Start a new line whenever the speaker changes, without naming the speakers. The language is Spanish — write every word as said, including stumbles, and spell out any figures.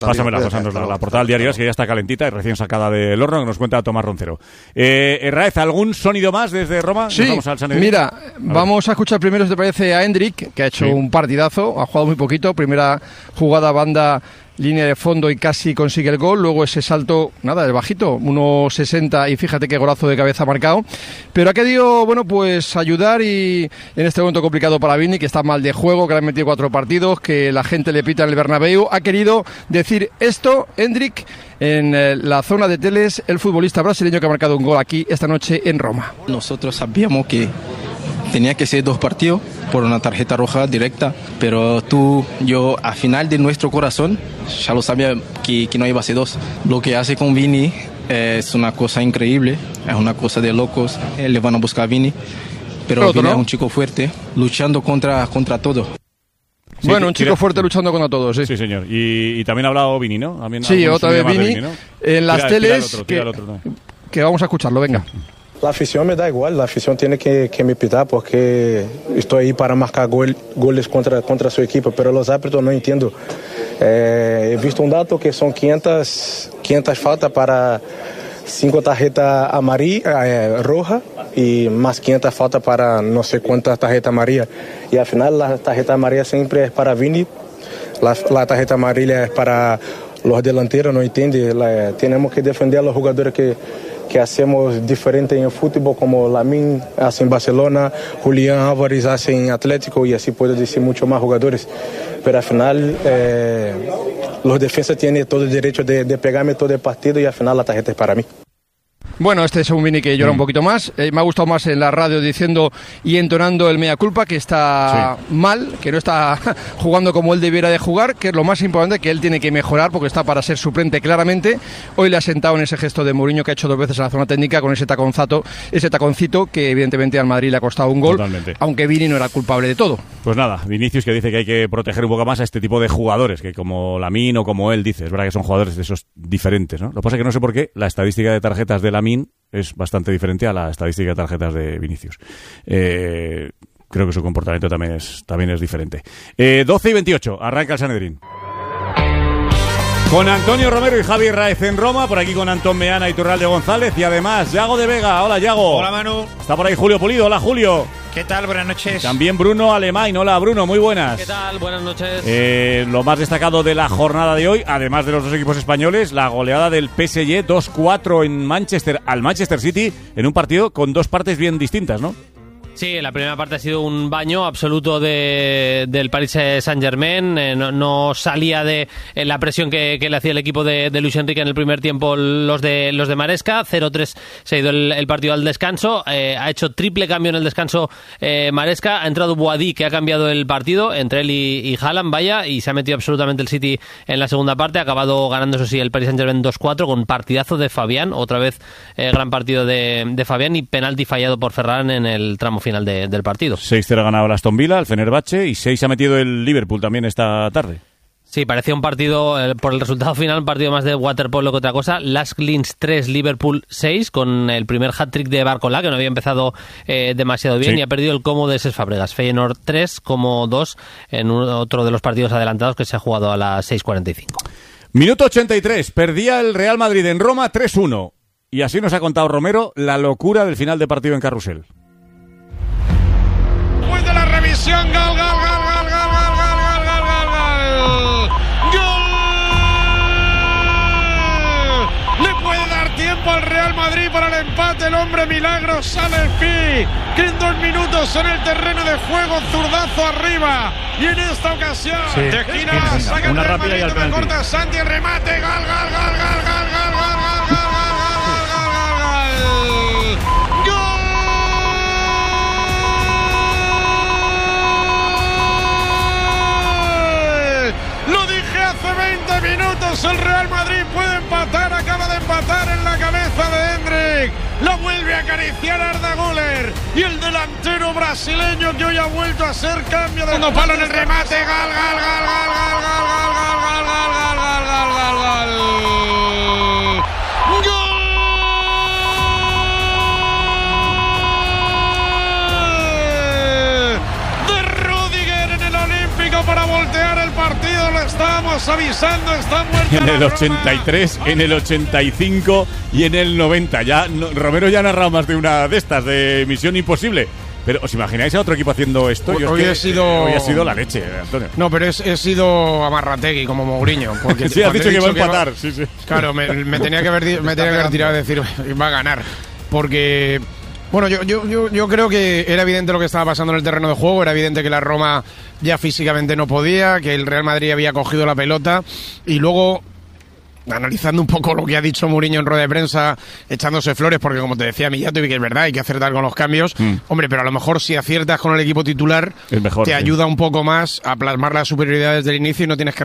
Pásamela, pásanosla. La portada del diario es que ya está calentita y recién sacada del horno, que nos cuenta Tomás Roncero. Eh, Herráez, ¿algún sonido más desde Roma?
Sí,
vamos al
mira, a vamos a escuchar primero, si te parece, a Hendrik, que ha hecho sí. un partidazo, ha jugado muy poquito, primera jugada, banda, línea de fondo y casi consigue el gol, luego ese salto, nada, el bajito, uno sesenta y fíjate qué golazo de cabeza marcado, pero ha querido, bueno, pues ayudar y en este momento complicado para Vini, que está mal de juego, que le han metido cuatro partidos, que la gente le pita en el Bernabéu, ha querido decir esto, Hendrik, en eh, la zona de Teles, el futbolista brasileño que ha marcado un gol aquí esta noche en Roma.
Nosotros sabíamos que tenía que ser dos partidos por una tarjeta roja directa, pero tú, yo, al final de nuestro corazón, ya lo sabía que, que no iba a ser dos. Lo que hace con Vini es una cosa increíble, es una cosa de locos. Eh, le van a buscar a Vini, pero, pero Vini ¿no? es un chico fuerte, luchando contra, contra todo.
Sí, bueno, un chico tira, fuerte luchando contra todos, sí.
Sí, señor. Y, y también ha hablado Vini, ¿no? También
sí, otra vez Vini, Vini, ¿no? En las
tira,
teles,
tira otro,
que,
otro, ¿no?
que vamos a escucharlo, venga.
La afición me da igual, la afición tiene que, que me pitar porque estoy ahí para marcar gol, goles contra, contra su equipo, pero los árbitros no entiendo. Eh, he visto un dato que son quinientas, quinientas faltas para cinco tarjetas amarillas, eh, rojas y más quinientas faltas para no sé cuántas tarjetas amarillas. Y al final la tarjeta amarilla siempre es para Vini, la, la tarjeta amarilla es para los delanteros, no entiende. La, tenemos que defender a los jugadores que que hacemos diferente en el fútbol, como Lamine hace en Barcelona, Julián Álvarez hace en Atlético y así puedo decir muchos más jugadores. Pero al final eh, los defensas tienen todo el derecho de, de pegarme todo el partido y al final la tarjeta es para mí.
Bueno, este es un Vini que llora mm. un poquito más. Eh, me ha gustado más en la radio diciendo y entonando el mea culpa, que está sí. mal, que no está jugando como él debiera de jugar, que es lo más importante, que él tiene que mejorar porque está para ser suplente claramente. Hoy le ha sentado en ese gesto de Mourinho que ha hecho dos veces en la zona técnica con ese taconzato, ese taconcito que evidentemente al Madrid le ha costado un gol,
totalmente.
Aunque Vini no era culpable de todo.
Pues nada, Vinicius, que dice que hay que proteger un poco más a este tipo de jugadores, que como Lamine o como él dice, es verdad que son jugadores de esos diferentes, ¿no? Lo que pasa es que no sé por qué la estadística de tarjetas de Lamine es bastante diferente a la estadística de tarjetas de Vinicius. Eh, creo que su comportamiento también es, también es diferente. Eh, doce y veintiocho, arranca el Sanedrín. Con Antonio Romero y Javi Herráez en Roma, por aquí con Antón Meana y Turralde González y además Yago de Vega. Hola, Yago.
Hola, Manu.
Está por ahí Julio Pulido. Hola, Julio.
¿Qué tal? Buenas noches.
También Bruno Alemán. Hola, Bruno. Muy buenas.
¿Qué tal? Buenas noches.
Eh, lo más destacado de la jornada de hoy, además de los dos equipos españoles, la goleada del P S G dos cuatro en Manchester al Manchester City en un partido con dos partes bien distintas, ¿no?
Sí, la primera parte ha sido un baño absoluto de, del Paris Saint-Germain. Eh, no, no salía de eh, la presión que, que le hacía el equipo de, de Luis Enrique en el primer tiempo los de los de Maresca. cero tres se ha ido el, el partido al descanso. Eh, ha hecho triple cambio en el descanso eh, Maresca. Ha entrado Boadí, que ha cambiado el partido entre él y, y Haaland, vaya, y se ha metido absolutamente el City en la segunda parte. Ha acabado ganando, eso sí, el Paris Saint-Germain dos cuatro con partidazo de Fabián. Otra vez eh, gran partido de, de Fabián y penalti fallado por Ferran en el tramo final De, del partido.
seis cero ha ganado el Aston Villa, el Fenerbahce, y seis ha metido el Liverpool también esta tarde.
Sí, parecía un partido, eh, por el resultado final, un partido más de waterpolo que otra cosa. Lask Linz tres, Liverpool seis, con el primer hat-trick de Barcola, que no había empezado eh, demasiado bien, sí. Y ha perdido el Como de Cesc Fábregas. Feyenoord tres, Como dos, en un, otro de los partidos adelantados que se ha jugado a las seis cuarenta y cinco.
Minuto ochenta y tres, perdía el Real Madrid en Roma tres uno. Y así nos ha contado Romero la locura del final de partido en Carrusel.
Después de la revisión, gol, gol, gol, gol, gol, gol, gol, gol, gol, gol, gol. Le puede dar tiempo al Real Madrid para el empate. El hombre milagro sale el Pi, que en dos minutos en el terreno de juego, zurdazo arriba. Y en esta ocasión, sí, de esquina, sí, saca el Real Madrid, no me corta Santi, el remate, gol, gol, gol, gol, gol, gol, gol, gol, gol, gol. Hace veinte minutos el Real Madrid puede empatar, acaba de empatar en la cabeza de Hendrik, la vuelve a acariciar Arda Güler y el delantero brasileño que hoy ha vuelto a ser cambio de segundo palo en el remate, gol, gol, gol, gol, gol, gol, gol, gol, gol, gol, gol, gol, gol, gol, gol. Para voltear el partido, lo estábamos estamos avisando, está muerta
En
la
el
Roma.
ochenta y tres, en el ochenta y cinco y en el noventa. Ya no, Romero ya ha narrado más de una de estas, de Misión Imposible. Pero, ¿os imagináis a otro equipo haciendo esto?
Hoy,
Yo es
hoy
que,
he sido...
eh, hoy ha sido la leche, Antonio.
No, pero es- he sido Amarrategui como Mourinho. Porque
Sí, has
cuando
dicho
he
que va a
va-
empatar. Sí, sí.
Claro, me, me tenía que haber, di- me tenía que haber tirado a decir va a ganar. Porque, bueno, yo, yo, yo, yo creo que era evidente lo que estaba pasando en el terreno de juego, era evidente que la Roma ya físicamente no podía, que el Real Madrid había cogido la pelota y luego, analizando un poco lo que ha dicho Mourinho en rueda de prensa, echándose flores, porque como te decía Millato, y que es verdad, hay que acertar con los cambios,
Mm.
hombre, pero a lo mejor si aciertas con el equipo titular,
Es mejor,
te
sí.
ayuda un poco más a plasmar las superioridades del inicio y no tienes que